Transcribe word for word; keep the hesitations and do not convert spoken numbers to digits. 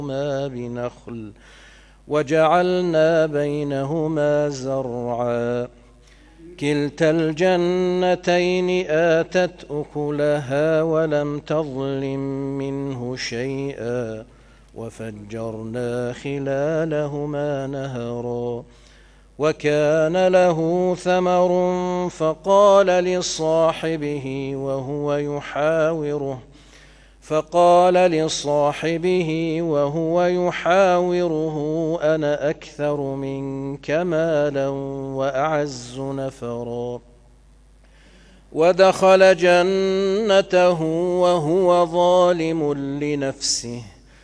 ما بنخل وجعلنا بينهما زرعا كلتا الجنتين آتت أكلها ولم تظلم منه شيئا وفجرنا خلالهما نهرا وكان له ثمر فقال لصاحبه وهو يحاوره فقال لصاحبه وهو يحاوره أنا أكثر منك مالا وأعز نفرا ودخل جنته وهو ظالم لنفسه